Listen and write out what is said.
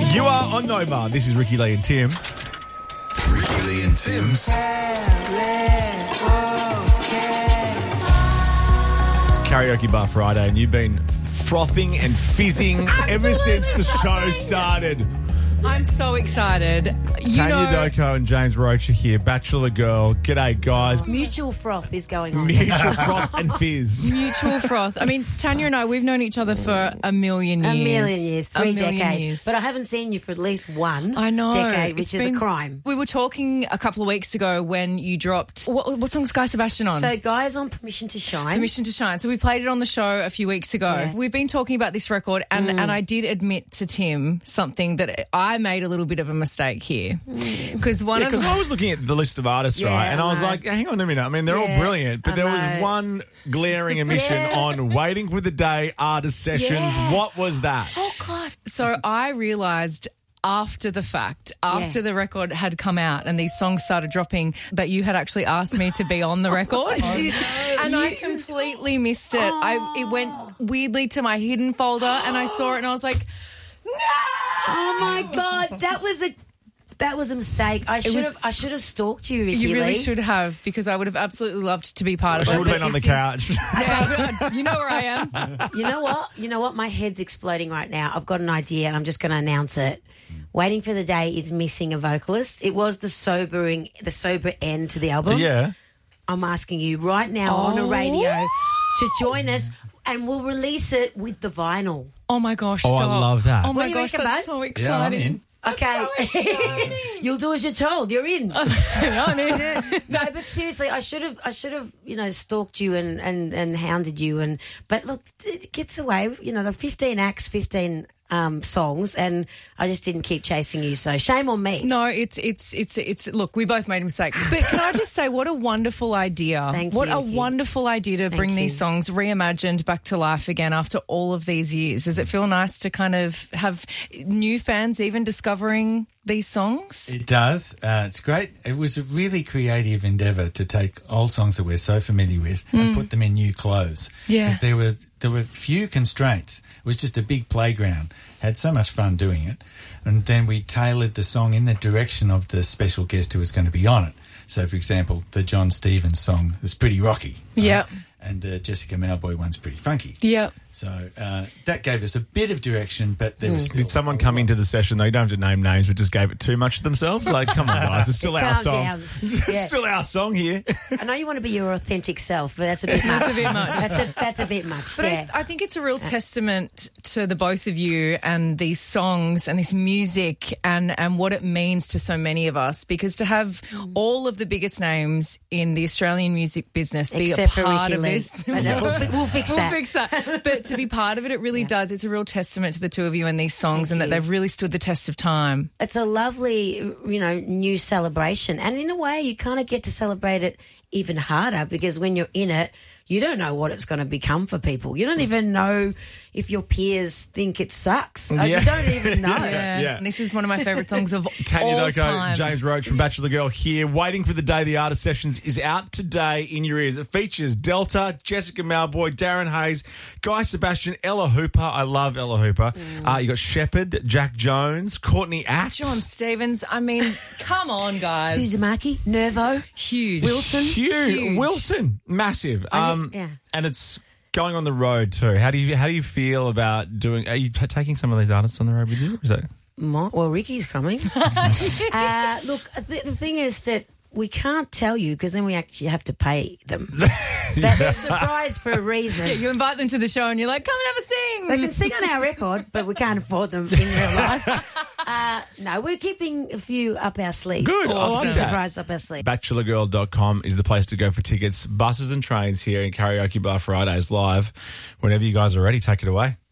You are on Nova. This is Ricky Lee and Tim. Ricky Lee and Tim's. It's Karaoke Bar Friday, and you've been frothing and fizzing ever since the show started. I'm so excited. Tanya Doko and James Roach are here. Bachelor Girl. G'day, guys. Mutual froth is going on. Mutual froth and fizz. Mutual froth. I mean, Tanya and I, we've known each other for a million years. A million years, three A million decades. years. But I haven't seen you for at least one I know. decade, which It's is been- a crime. We were talking a couple of weeks ago when you dropped... What song's Guy Sebastian on? So, guys, on Permission to Shine. Permission to Shine. So we played it on the show a few weeks ago. Yeah. We've been talking about this record, and I did admit to Tim something that I made a little bit of a mistake here. Because Because I was looking at the list of artists, Yeah, right, and I was I know. like, hang on a minute. I mean, they're all Yeah, brilliant, but I there was know. one glaring omission Yeah. on Waiting for the Day artist sessions. Yeah. What was that? Oh, God. So I realised after the fact, after Yeah. the record had come out and these songs started dropping, that you had actually asked me to be on the record. And I completely missed it. It went weirdly to my hidden folder and I saw it and I was like, no! Oh, my God. That was a mistake. I should have stalked you, Ricky You really Lee. should have, because I would have absolutely loved to be part of She it. would have But been on the this is- couch. Yeah, you know where I am. You know what? My head's exploding right now. I've got an idea and I'm just going to announce it. Waiting for the Day is missing a vocalist. It was the sober end to the album. Yeah. I'm asking you right now on the radio to join us, and we'll release it with the vinyl. Oh my gosh, Oh, I stop. love that. Oh What my do you gosh, reckon, that's bud? so Yeah, exciting. I'm in. Okay, you'll do as you're told. You're in. I'm in. No, but seriously, I should have, stalked you and hounded you. But look, it gets away. The 15 acts, 15 songs, and I just didn't keep chasing you. So shame on me. No, it's look, we both made a mistake. But can I just say, what a wonderful idea. Thank what you, a Ricky. wonderful idea to bring these you. songs reimagined back to life again after all of these years. Does it feel nice to kind of have new fans even discovering these songs? It does. It's great. It was a really creative endeavour to take old songs that we're so familiar with and put them in new clothes. Yeah. Because there were few constraints. It was just a big playground. Had so much fun doing it. And then we tailored the song in the direction of the special guest who was going to be on it. So, for example, the John Stevens song is pretty rocky. right? Yeah. And the Jessica Mauboy one's pretty funky. Yeah. So that gave us a bit of direction, but there was still... Did someone come into the session, though? You don't have to name names, but just gave it too much of themselves? Like, come on, guys. It's still our Calm song. down. It's Yeah. still our song here. I know you want to be your authentic self, but that's a bit much. That's a bit much. That's a bit much. But yeah. I think it's a real testament to the both of you and these songs and this music and what it means to so many of us, because to have all of the biggest names in the Australian music business be Except a for part Ricky of Lee. this. But we'll fix We'll that. fix that. But to be part of it, it really does. It's a real testament to the two of you and these songs, and that you. they've really stood the test of time. It's a lovely, new celebration. And in a way, you kind of get to celebrate it even harder, because when you're in it, you don't know what it's going to become for people. You don't even know if your peers think it sucks. Yeah. You don't even know. Yeah. And this is one of my favourite songs of Tanya all Doko, time. James Roach from Bachelor Girl here. Waiting for the Day the Artist Sessions is out today in your ears. It features Delta, Jessica Mauboy, Darren Hayes, Guy Sebastian, Ella Hooper. I love Ella Hooper. You got Shepherd, Jack Jones, Courtney Act. John Stevens. I mean, come on, guys. Suzumaki, Nervo. Huge. Wilson. Huge. Wilson, massive. yeah. And it's going on the road too. How do you feel about doing? Are you taking some of these artists on the road with you? Or is that? Well, Ricky's coming. Look, the thing is that we can't tell you, because then we actually have to pay them. They're a surprise for a reason. Yeah, you invite them to the show and you're like, come and have a sing. They can sing on our record, but we can't afford them in real life. No, we're keeping a few up our sleeve. Good. I A like few that. surprises up our sleeve. Bachelorgirl.com is the place to go for tickets. Buses and trains here in Karaoke Bar Fridays live. Whenever you guys are ready, take it away.